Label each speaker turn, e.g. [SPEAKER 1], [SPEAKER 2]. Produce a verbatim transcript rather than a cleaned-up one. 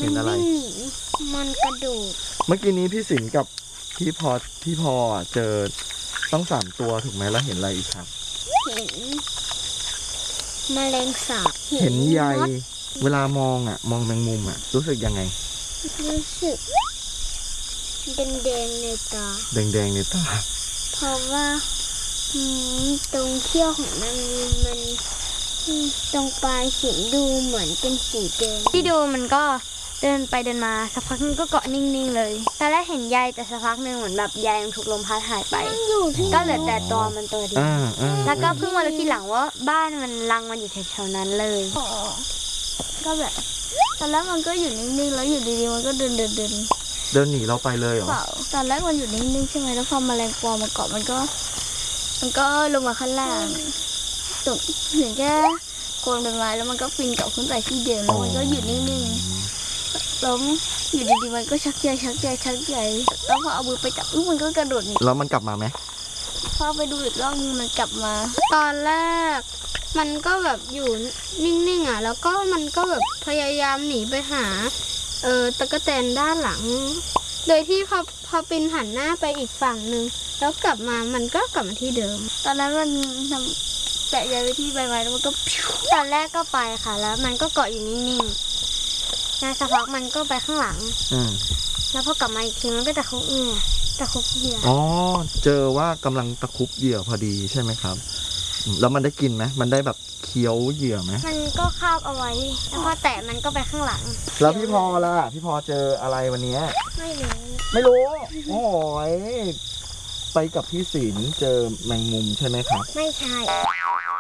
[SPEAKER 1] เห็นอะไร
[SPEAKER 2] มันกระโดด
[SPEAKER 1] เมื่อกี้นี้พี่สินกับพี่พอพี่พอเจอต้องสามตัวถูกไหมแล้วเห็นอะไรอีกครับ
[SPEAKER 2] เห็นแมลงสาบ
[SPEAKER 1] เห็นใยเวลามองอ่ะมองแมงมุมอ่ะรู้สึกยังไง
[SPEAKER 2] รู้สึกแดงๆในตา
[SPEAKER 1] แดงๆในตา
[SPEAKER 2] เพราะว่าตรงเขี้ยวของแมงมุมมันตรงปลายสีดูเหมือนเป็นสีแดง
[SPEAKER 3] ที่ดูมันก็เดินไปเดินมาสักพักนึงก็เกาะนิ่งๆเลยตอนแรกเห็นใยแต่สักพักนึงเหมือนแบบใยมันถูกลมพัดหายไปก็เหลือแต่ตัวมันตัวเดียวแล้วก็เพิ่งมารู้ทีหลังว่าบ้านมันรังมันอยู่แถวๆนั้นเลย
[SPEAKER 2] ก็แบบตอนแรกมันก็อยู่นิ่งๆแล้วอยู่ดีๆมันก็เดินเดินเดิน
[SPEAKER 1] เดินหนีเราไปเลยเหรอ
[SPEAKER 2] เปล่าตอนแรกมันอยู่นิ่งๆใช่ไหมแล้วพอแมลงปอมาเกาะมันก็มันก็ลงมาข้างล่างตกเห็นแค่โคนใบไม้แล้วมันก็ปีนกลับขึ้นไปที่เดิมแล้วมันก็อยู่นิ่งๆแล้วอยู่ดีๆมันก็ชักใยชักใยชักใยแล้วพอเอามือไปจับมันก็กระโดดหนี
[SPEAKER 1] แล้วมันกลับมาไหม
[SPEAKER 2] พอไปดูอีกรอบนึงมันกลับมา
[SPEAKER 3] ตอนแรกมันก็แบบอยู่นิ่งๆอ่ะแล้วก็มันก็แบบพยายามหนีไปหาเออตะกั่วแตนด้านหลังโดยที่พอพอปินหันหน้าไปอีกฝั่งนึงแล้วกลับมามันก็กลับมาที่เดิม
[SPEAKER 2] ตอนนั้นมันทำแปะใยไว้ที่ใบไม้แล้วมันก็
[SPEAKER 3] ตอนแรกก็ไปค่ะแล้วมันก็เกาะอยู่นิ่งๆในสักพักมันก็ไปข้างหลังแล้วพอกลับมาอีกทีมันก็จะคุบเหยื่อตะคุบเหยื่อ
[SPEAKER 1] อ๋อเจอว่ากำลังตะคุบเหยื่อพอดีใช่ไหมครับแล้วมันได้กินไหมมันได้แบบเคี้ยวเหยื่อไหม
[SPEAKER 3] มันก็คาบเอาไว้แล้วพอแตะมันก็ไปข้างหลัง
[SPEAKER 1] แล้วพี่พอล่ะพี่พอเจออะไรวันนี้
[SPEAKER 2] ไม่รู้
[SPEAKER 1] ไม่รู้โอ้ยไปกับพี่ศิลป์เจอแมงมุมใช่ไหมครับ
[SPEAKER 2] ไม่ใช่